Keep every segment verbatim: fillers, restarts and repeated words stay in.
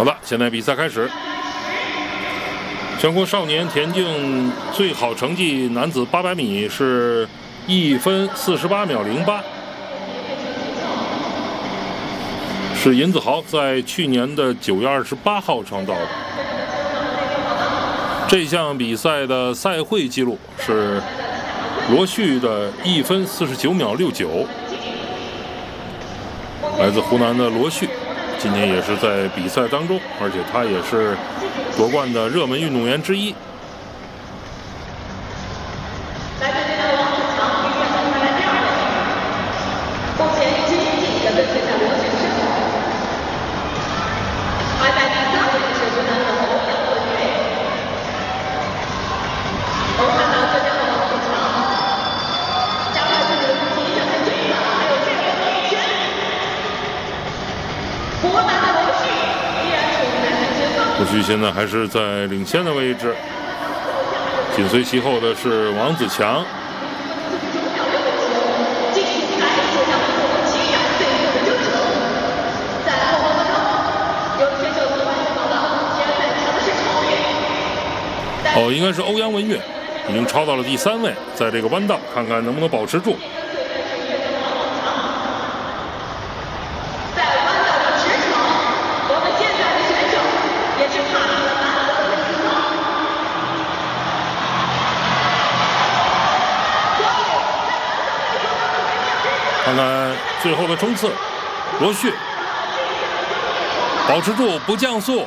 好的，现在比赛开始。全国少年田径最好成绩男子八百米是一分四十八秒零八，是尹子豪在去年的九月二十八号创造的。这项比赛的赛会纪录是罗旭的一分四十九秒六九，来自湖南的罗旭。今年也是在比赛当中，而且他也是夺冠的热门运动员之一。罗旭现在还是在领先的位置，紧随其后的是王子强。哦，应该是欧阳文月，已经超到了第三位，在这个弯道看看能不能保持住。看看最后的冲刺，罗旭保持住不降速，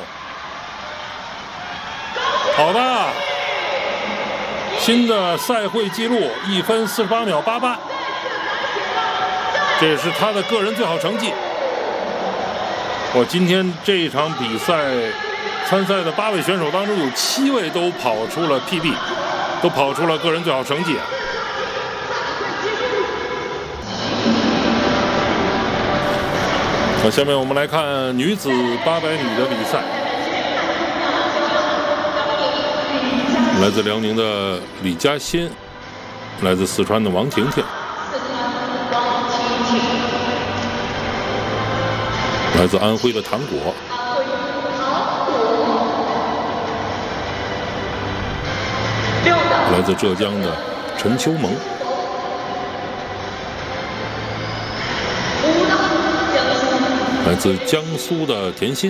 好的，新的赛会纪录一分四十八秒八八，这也是他的个人最好成绩。我今天这一场比赛参赛的八位选手当中，有七位都跑出了 P B， 都跑出了个人最好成绩。那下面我们来看女子八百米的比赛，来自辽宁的李嘉欣，来自四川的王婷婷，来自安徽的唐果，来自浙江的陈秋萌，来自江苏的田心，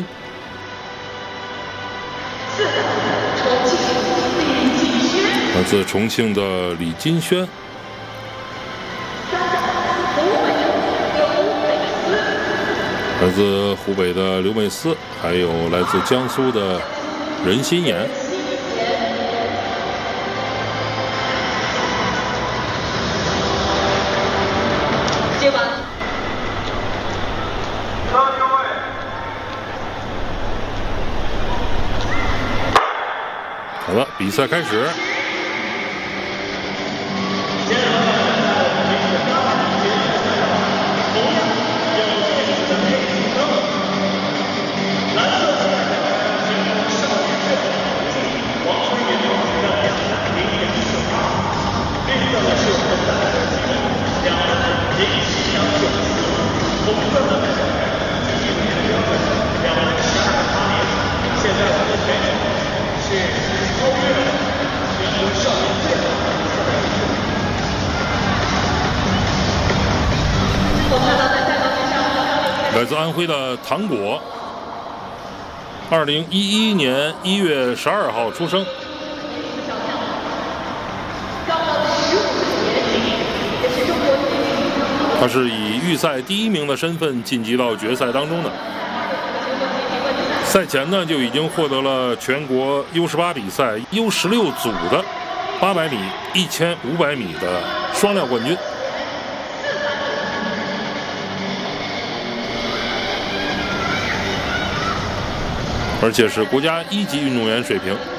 来自重庆的李金轩，来自湖北的刘美思，还有来自江苏的任心妍。好了，比赛开始。来自安徽的唐果，二零一一年一月十二号出生。他是以预赛第一名的身份晋级到决赛当中的。赛前呢，就已经获得了全国 U 十八比赛 U 十六组的八百米、一千五百米的双料冠军。而且是国家一级运动员水平。